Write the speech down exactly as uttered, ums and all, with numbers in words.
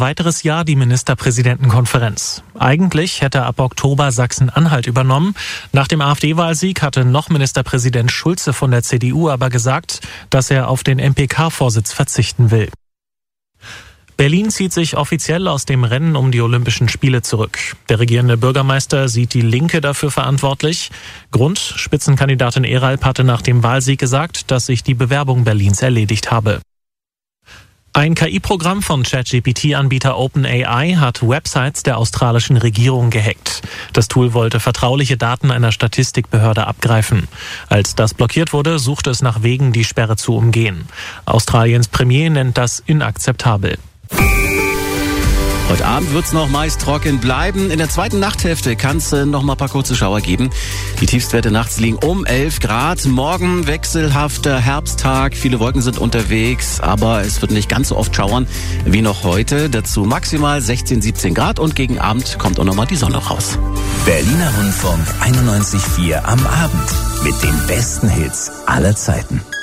weiteres Jahr die Ministerpräsidentenkonferenz. Eigentlich hätte ab Oktober Sachsen-Anhalt übernommen. Nach dem AfD-Wahlsieg hatte noch Ministerpräsident Schulze von der C D U aber gesagt, dass er auf den M P K-Vorsitz verzichten will. Berlin zieht sich offiziell aus dem Rennen um die Olympischen Spiele zurück. Der regierende Bürgermeister sieht die Linke dafür verantwortlich. Grund: Spitzenkandidatin Eralp hatte nach dem Wahlsieg gesagt, dass sich die Bewerbung Berlins erledigt habe. Ein K I-Programm von ChatGPT-Anbieter OpenAI hat Websites der australischen Regierung gehackt. Das Tool wollte vertrauliche Daten einer Statistikbehörde abgreifen. Als das blockiert wurde, suchte es nach Wegen, die Sperre zu umgehen. Australiens Premier nennt das inakzeptabel. Heute Abend wird es noch meist trocken bleiben. In der zweiten Nachthälfte kann es äh, noch mal ein paar kurze Schauer geben. Die Tiefstwerte nachts liegen um elf Grad. Morgen wechselhafter Herbsttag. Viele Wolken sind unterwegs, aber es wird nicht ganz so oft schauern wie noch heute. Dazu maximal sechzehn, siebzehn Grad und gegen Abend kommt auch noch mal die Sonne raus. Berliner Rundfunk einundneunzig Komma vier am Abend mit den besten Hits aller Zeiten.